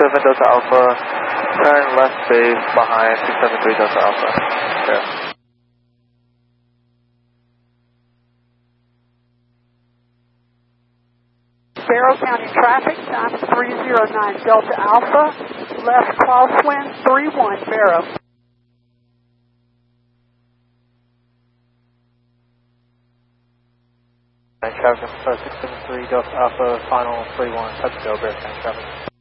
677 Delta Alpha, turn left base behind 673 Delta Alpha. There. Barrow County traffic, time 309 Delta Alpha, left crosswind 31 Barrow. Traffic 673 Delta Alpha, final 31, touch go, Barrow County traffic.